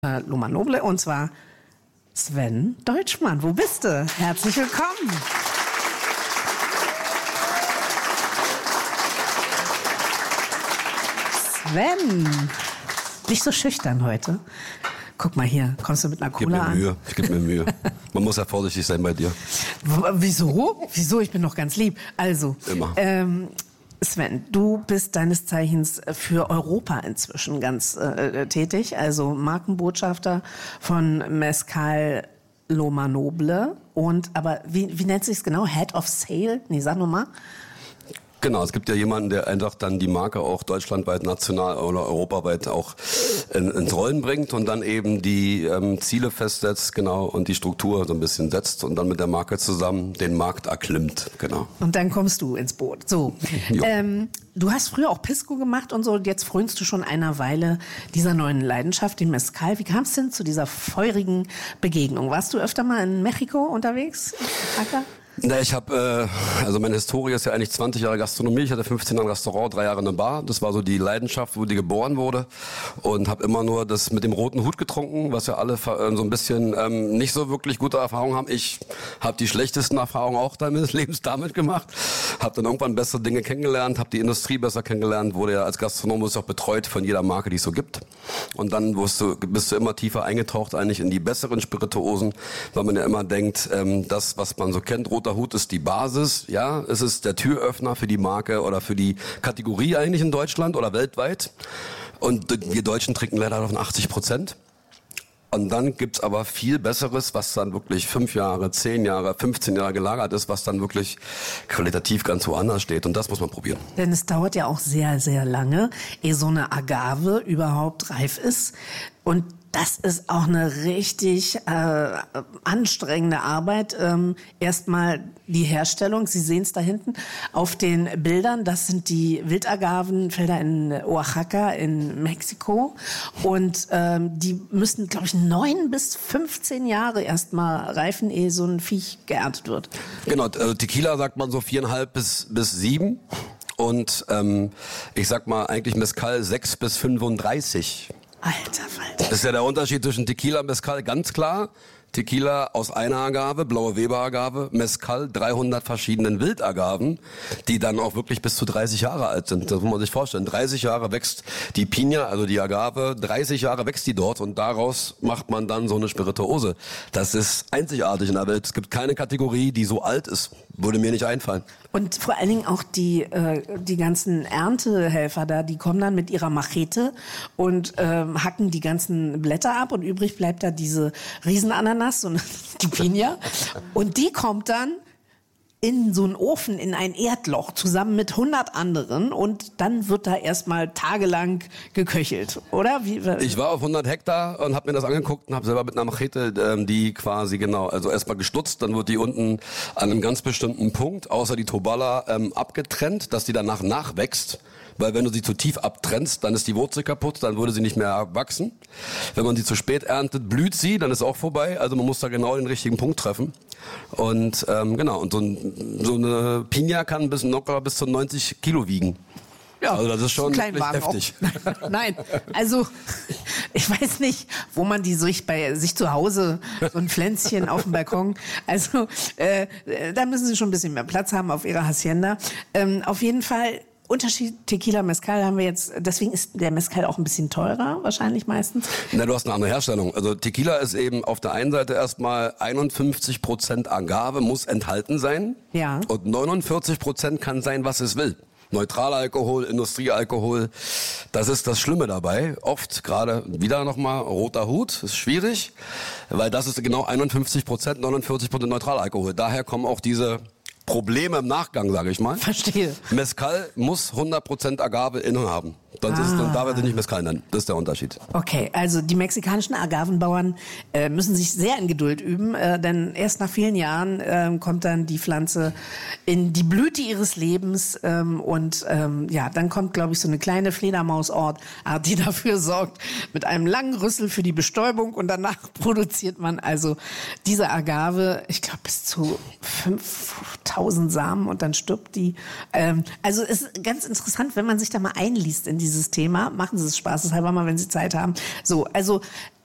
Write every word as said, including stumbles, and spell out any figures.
äh, Loma Noble, und zwar Sven Deutschmann. Wo bist du? Herzlich willkommen. Sven, nicht so schüchtern heute. Guck mal hier, kommst du mit einer Cola an? Ich gebe mir Mühe, ich gebe mir Mühe. Man muss ja vorsichtig sein bei dir. W- Wieso? Wieso? Ich bin doch ganz lieb. Also, Immer. Ähm, Sven, du bist deines Zeichens für Europa inzwischen ganz äh, tätig, also Markenbotschafter von Mezcal Loma Noble. Und, aber wie, wie nennt sich's genau? Head of Sale? Nee, sag nochmal. Genau, es gibt ja jemanden, der einfach dann die Marke auch deutschlandweit, national oder europaweit auch in, ins Rollen bringt und dann eben die ähm, Ziele festsetzt, genau, und die Struktur so ein bisschen setzt und dann mit der Marke zusammen den Markt erklimmt, genau. Und dann kommst du ins Boot. So, Ja. ähm, du hast früher auch Pisco gemacht und so. Und jetzt frönst du schon einer Weile dieser neuen Leidenschaft, dem Mezcal. Wie kam es denn zu dieser feurigen Begegnung? Warst du öfter mal in Mexiko unterwegs? Acá? Na, ich habe, äh, also meine Historie ist ja eigentlich zwanzig Jahre Gastronomie. Ich hatte fünfzehn Jahre ein Restaurant, drei Jahre eine Bar. Das war so die Leidenschaft, wo die geboren wurde. Und habe immer nur das mit dem roten Hut getrunken, was ja alle äh, so ein bisschen ähm, nicht so wirklich gute Erfahrungen haben. Ich habe die schlechtesten Erfahrungen auch meines Lebens damit gemacht. Habe dann irgendwann bessere Dinge kennengelernt, habe die Industrie besser kennengelernt, wurde ja als Gastronom auch betreut von jeder Marke, die es so gibt. Und dann wirst du, bist du immer tiefer eingetaucht eigentlich in die besseren Spirituosen, weil man ja immer denkt, ähm, das, was man so kennt, roter Hut ist die Basis, ja, es ist der Türöffner für die Marke oder für die Kategorie eigentlich in Deutschland oder weltweit. Und wir Deutschen trinken leider davon achtzig Prozent. Und dann gibt's aber viel Besseres, was dann wirklich fünf Jahre, zehn Jahre, fünfzehn Jahre gelagert ist, was dann wirklich qualitativ ganz woanders steht. Und das muss man probieren. Denn es dauert ja auch sehr, sehr lange, ehe so eine Agave überhaupt reif ist. Und das ist auch eine richtig äh, anstrengende Arbeit. Ähm, erstmal die Herstellung. Sie sehen es da hinten auf den Bildern. Das sind die Wildagavenfelder in Oaxaca in Mexiko. Und ähm, die müssen, glaube ich, neun bis fünfzehn Jahre erstmal reifen, ehe so ein Viech geerntet wird. Genau, also Tequila sagt man so viereinhalb bis, bis sieben. Und ähm, ich sag mal eigentlich Mezcal sechs bis fünfunddreißig. Alter Falter. Das ist ja der Unterschied zwischen Tequila und Mezcal, ganz klar. Tequila aus einer Agave, blaue Weber-Agave, Mezcal dreihundert verschiedenen Wildagaven, die dann auch wirklich bis zu dreißig Jahre alt sind. Das muss man sich vorstellen. dreißig Jahre wächst die Piña, also die Agave, dreißig Jahre wächst die dort und daraus macht man dann so eine Spirituose. Das ist einzigartig in der Welt. Es gibt keine Kategorie, die so alt ist. Würde mir nicht einfallen. Und vor allen Dingen auch die, äh, die ganzen Erntehelfer da, die kommen dann mit ihrer Machete und ähm, hacken die ganzen Blätter ab und übrig bleibt da diese Riesenananas, so eine, die Piña. Und die kommt dann in so einen Ofen, in ein Erdloch, zusammen mit hundert anderen und dann wird da erstmal tagelang geköchelt, oder? Wie, Ich war auf hundert Hektar und habe mir das angeguckt und habe selber mit einer Machete ähm, die quasi, genau, also erstmal gestutzt, dann wird die unten an einem ganz bestimmten Punkt, außer die Tobala, ähm, abgetrennt, dass die danach nachwächst. Weil wenn du sie zu tief abtrennst, dann ist die Wurzel kaputt, dann würde sie nicht mehr wachsen. Wenn man sie zu spät erntet, blüht sie, dann ist auch vorbei. Also man muss da genau den richtigen Punkt treffen. Und ähm, genau, und so, ein, so eine Piña kann bis locker bis zu neunzig Kilo wiegen. Ja, also das ist schon ein wirklich heftig. Auch. Nein, also ich weiß nicht, wo man die sich bei sich zu Hause, so ein Pflänzchen auf dem Balkon, also äh, da müssen sie schon ein bisschen mehr Platz haben auf ihrer Hacienda. Ähm, auf jeden Fall Unterschied Tequila, Mezcal haben wir jetzt, deswegen ist der Mezcal auch ein bisschen teurer, wahrscheinlich meistens. Na, du hast eine andere Herstellung. Also Tequila ist eben auf der einen Seite erstmal einundfünfzig Prozent Agave muss enthalten sein. Ja. Und neunundvierzig Prozent kann sein, was es will. Neutralalkohol, Industriealkohol, das ist das Schlimme dabei. Oft gerade wieder nochmal roter Hut, ist schwierig, weil das ist genau einundfünfzig Prozent, neunundvierzig Prozent Neutralalkohol. Daher kommen auch diese Probleme im Nachgang, sage ich mal. Verstehe. Mezcal muss hundert Prozent Agave innen haben. Sonst ah. ist es, dann darf er sich nicht Mezcal nennen. Das ist der Unterschied. Okay, also die mexikanischen Agavenbauern äh, müssen sich sehr in Geduld üben, äh, denn erst nach vielen Jahren äh, kommt dann die Pflanze in die Blüte ihres Lebens ähm, und ähm, ja, dann kommt, glaube ich, so eine kleine Fledermausart, die dafür sorgt, mit einem langen Rüssel für die Bestäubung und danach produziert man also diese Agave, ich glaube, bis zu fünftausend Samen und dann stirbt die. Ähm, also es ist ganz interessant, wenn man sich da mal einliest in dieses Thema. Machen Sie es spaßeshalber mal, wenn Sie Zeit haben. So, also